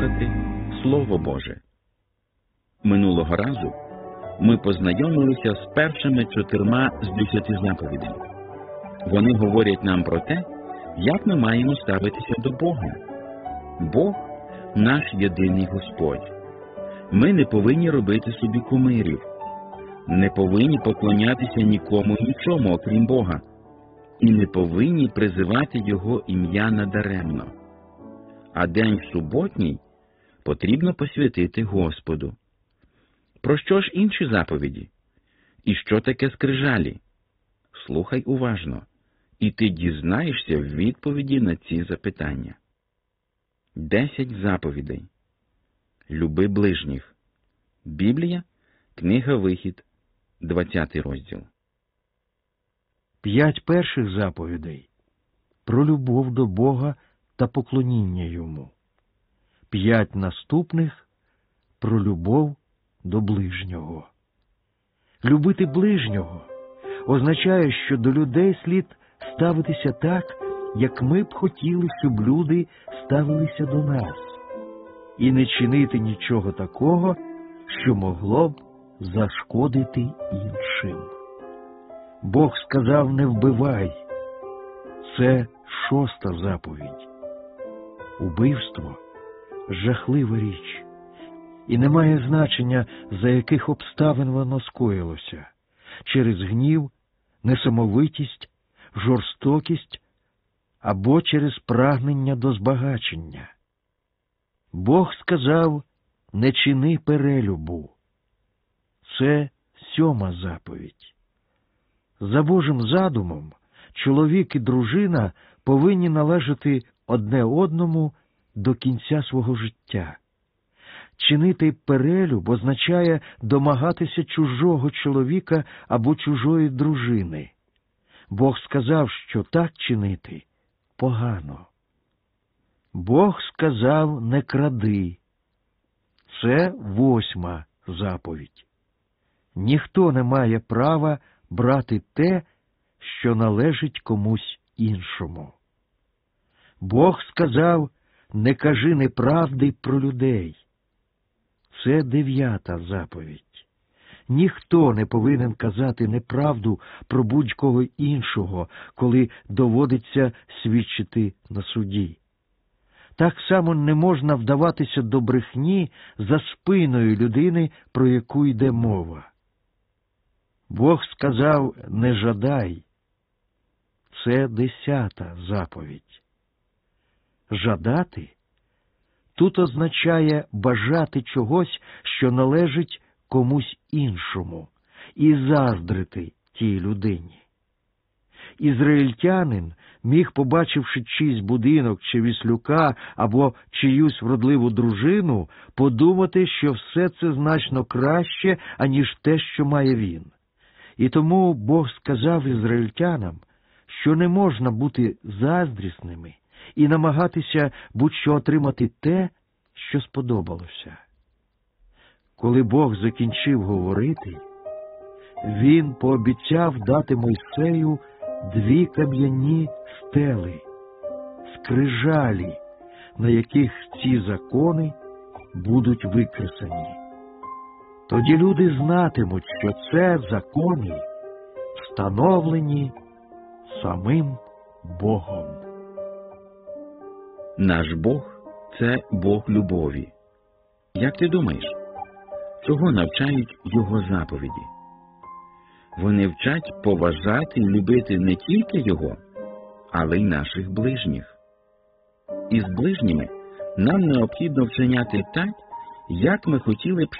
слухати Слово Боже. Минулого разу ми познайомилися з першими 4 з 10 заповідей. Вони говорять нам про те, як ми маємо ставитися до Бога. Бог – наш єдиний Господь. Ми не повинні робити собі кумирів, не повинні поклонятися нікому і нічому, окрім Бога, і не повинні призивати Його ім'я надаремно. А день суботній потрібно посвятити Господу. Про що ж інші заповіді? І що таке скрижалі? Слухай уважно, і ти дізнаєшся відповіді на ці запитання. 10 заповідей. Люби ближніх. Біблія, книга Вихід, 20 розділ. 5 перших заповідей про любов до Бога та поклоніння Йому. 5 наступних про любов до ближнього. Любити ближнього означає, що до людей слід ставитися так, як ми б хотіли, щоб люди ставилися до нас, і не чинити нічого такого, що могло б зашкодити іншим. Бог сказав: не вбивай. Це 6-та заповідь. Убивство – жахлива річ. І не має значення, за яких обставин воно скоїлося – через гнів, несамовитість, жорстокість або через прагнення до збагачення. Бог сказав: не чини перелюбу. Це 7-ма заповідь. За Божим задумом, чоловік і дружина повинні належати одне одному до кінця свого життя. Чинити перелюб означає домагатися чужого чоловіка або чужої дружини. Бог сказав, що так чинити погано. Бог сказав: не кради. Це 8-ма заповідь. Ніхто не має права брати те, що належить комусь іншому. Бог сказав: не кажи неправди про людей. Це 9-та заповідь. Ніхто не повинен казати неправду про будь-кого іншого, коли доводиться свідчити на суді. Так само не можна вдаватися до брехні за спиною людини, про яку йде мова. Бог сказав: не жадай. Це 10-та заповідь. Жадати тут означає бажати чогось, що належить комусь іншому, і заздрити тій людині. Ізраїльтянин міг, побачивши чийсь будинок чи віслюка або чиюсь вродливу дружину, подумати, що все це значно краще, аніж те, що має він. І тому Бог сказав ізраїльтянам, що не можна бути заздрісними і намагатися будь-що отримати те, що сподобалося. Коли Бог закінчив говорити, Він пообіцяв дати Мойсею 2 кам'яні стели, скрижалі, на яких ці закони будуть викресані. Тоді люди знатимуть, що це закони, встановлені самим Богом. Наш Бог – це Бог любові. Як ти думаєш, чого навчають Його заповіді? Вони вчать поважати і любити не тільки Його, але й наших ближніх. І з ближніми нам необхідно вчиняти так, як ми хотіли б,